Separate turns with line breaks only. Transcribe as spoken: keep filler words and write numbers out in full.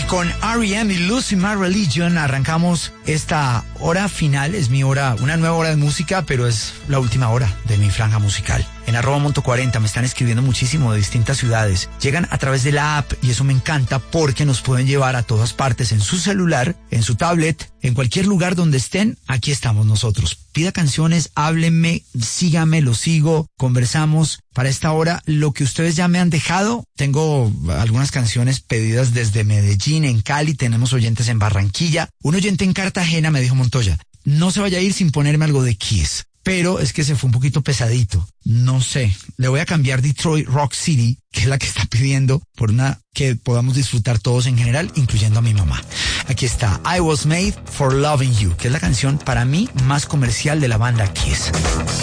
con R E M y Losing My Religion arrancamos esta hora final. Es mi hora, una nueva hora de música, pero es la última hora de mi franja musical. En arroba monto cuarenta me están escribiendo muchísimo de distintas ciudades. Llegan a través de la app y eso me encanta porque nos pueden llevar a todas partes en su celular, en su tablet, en cualquier lugar donde estén. Aquí estamos nosotros. Pida canciones, háblenme, sígame, lo sigo, conversamos. Para esta hora, lo que ustedes ya me han dejado, tengo algunas canciones pedidas desde Medellín, en Cali, tenemos oyentes en Barranquilla. Un oyente en Cartagena me dijo: Montoya, no se vaya a ir sin ponerme algo de Kiss. Pero es que se fue un poquito pesadito. No sé. Le voy a cambiar Detroit Rock City, que es la que está pidiendo, por una que podamos disfrutar todos en general, incluyendo a mi mamá. Aquí está I Was Made for Loving You, que es la canción para mí más comercial de la banda Kiss.